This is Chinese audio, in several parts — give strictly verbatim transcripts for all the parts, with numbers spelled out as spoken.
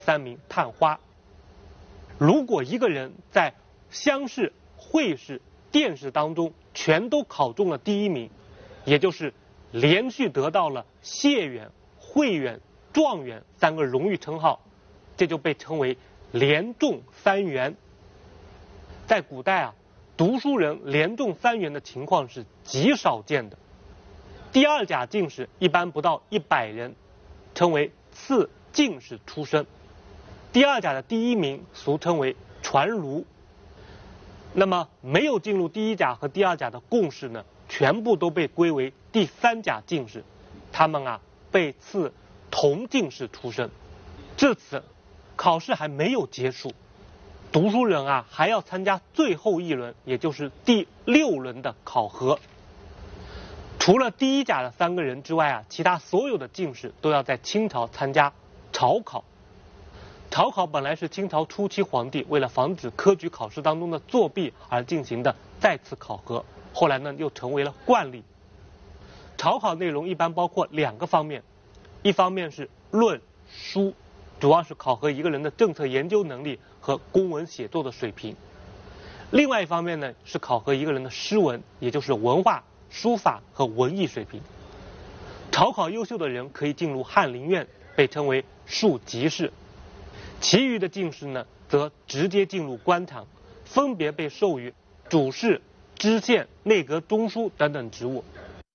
三名探花。如果一个人在乡试、会试、殿试当中全都考中了第一名，也就是连续得到了解元、会元、状元三个荣誉称号，这就被称为连中三元。在古代啊，读书人连中三元的情况是极少见的。第二甲进士一般不到一百人，称为次进士出身。第二甲的第一名俗称为传儒。那么没有进入第一甲和第二甲的贡士呢，全部都被归为第三甲进士，他们啊被赐同进士出身。至此，考试还没有结束，读书人啊还要参加最后一轮，也就是第六轮的考核。除了第一甲的三个人之外啊，其他所有的进士都要在清朝参加朝考。朝考本来是清朝初期皇帝为了防止科举考试当中的作弊而进行的再次考核，后来呢又成为了惯例。朝考内容一般包括两个方面，一方面是论书，主要是考核一个人的政策研究能力和公文写作的水平；另外一方面呢是考核一个人的诗文，也就是文化、书法和文艺水平。朝考优秀的人可以进入翰林院，被称为庶吉士。其余的进士呢，则直接进入官场，分别被授予主事、知县、内阁中书等等职务。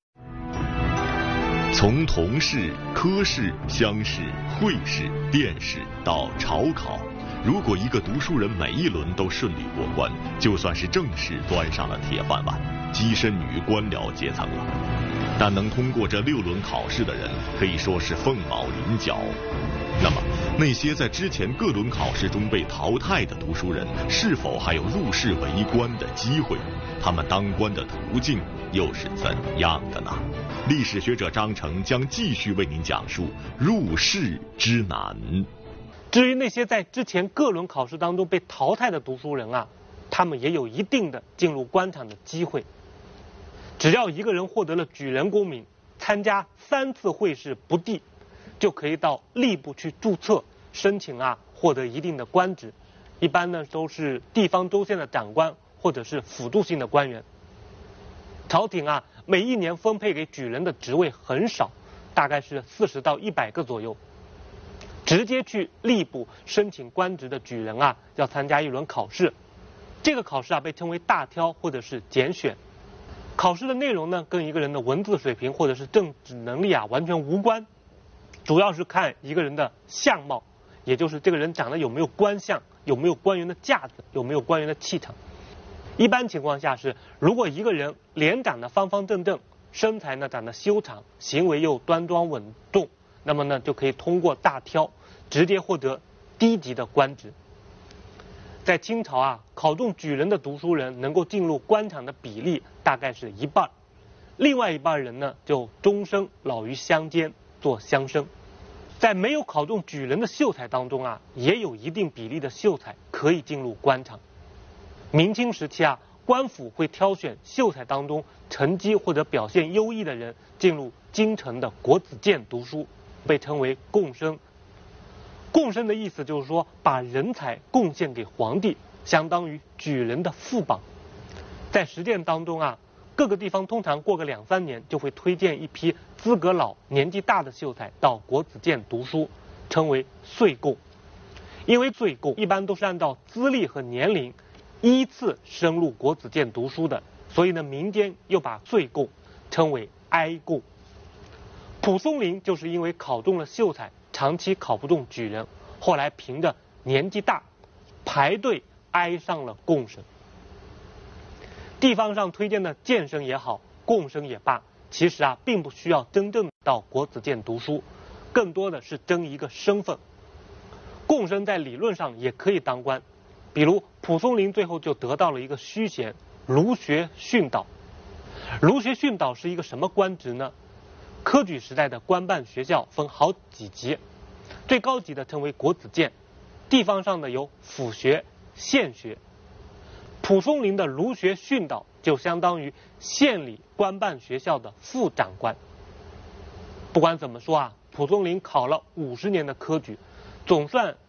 从同试、科试、乡试、会试、殿试到朝考，如果一个读书人每一轮都顺利过关，就算是正式端上了铁饭碗，跻身于官僚阶层了。但能通过这六轮考试的人，可以说是凤毛麟角。那么，那些在之前各轮考试中被淘汰的读书人，是否还有入仕为官的机会？他们当官的途径又是怎样的呢？历史学者张成将继续为您讲述入仕之难。 至于那些在之前各轮考试当中被淘汰的读书人啊，他们也有一定的进入官场的机会。只要一个人获得了举人功名，参加三次会试不第，就可以到吏部去注册，申请啊获得一定的官职，一般呢都是地方州县的长官或者是辅助性的官员。朝廷啊每一年分配给举人的职位很少，大概是四十到一百个左右。直接去吏部申请官职的举人啊，要参加一轮考试，这个考试啊被称为大挑或者是拣选。考试的内容呢，跟一个人的文字水平或者是政治能力啊完全无关，主要是看一个人的相貌，也就是这个人长得有没有官相，有没有官员的架子，有没有官员的气场。一般情况下是，如果一个人脸长得方方正正，身材呢长得修长，行为又端庄稳重，那么呢就可以通过大挑，直接获得低级的官职。在清朝啊，考中举人的读书人能够进入官场的比例大概是一半，另外一半人呢就终生老于乡间做乡绅。在没有考中举人的秀才当中啊，也有一定比例的秀才可以进入官场。明清时期啊，官府会挑选秀才当中成绩或者表现优异的人进入京城的国子监读书，被称为贡生。贡生的意思就是说，把人才贡献给皇帝，相当于举人的副榜。在实践当中啊，各个地方通常过个两三年就会推荐一批资格老、年纪大的秀才到国子监读书，称为岁贡。因为岁贡一般都是按照资历和年龄依次升入国子监读书的，所以呢，民间又把岁贡称为哀贡。蒲松龄就是因为考中了秀才，长期考不中举人，后来凭着年纪大，排队挨上了贡生。地方上推荐的监生也好，贡生也罢，其实啊，并不需要真正到国子监读书，更多的是争一个身份。贡生在理论上也可以当官，比如蒲松龄最后就得到了一个虚衔儒学训导。儒学训导是一个什么官职呢？科举时代的官办学校分好几级，最高级的称为国子监，地方上的有府学、县学。蒲松龄的儒学训导就相当于县里官办学校的副长官。不管怎么说啊，蒲松龄考了五十年的科举，总算